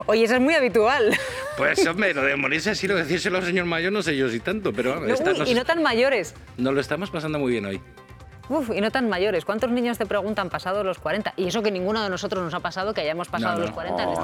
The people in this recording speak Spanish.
Oye, eso es muy habitual. Pues hombre, lo de morirse así, lo de decírselo al señor mayor, no sé yo si tanto, pero vamos, Y no tan mayores. nos lo estamos pasando muy bien hoy. Uf, y no tan mayores. ¿Cuántos niños te preguntan pasados los 40? Y eso que ninguno de nosotros nos ha pasado, que hayamos pasado No, no. los 40 en esta